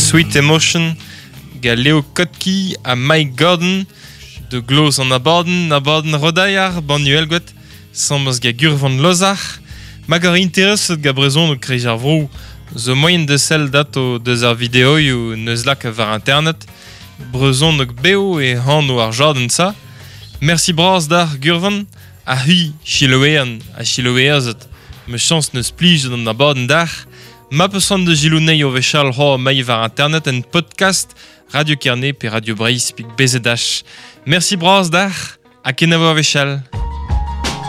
Sweet Emotion, ga Leo Kotki a Mike Gordon, de Glos an abaden rodaiar, Banuel gwet, sambas ga Gurvan Lozar, mag ar intereset ga brezon o krejar vrou, zo moyen de sel dato deus ar videoi ou neus lak var internet, brezon o beo e han o ar jarden sa. Merci bras dar Gurvan, a hui chiloean a chiloeazet, me chans neus plij d'an abaden dar, ma peusant de gilounei o vechal ho mai var internet en podcast Radio Kerné pe Radio Breizh pik BZH. Merci bras dar, a kenavo a vechal.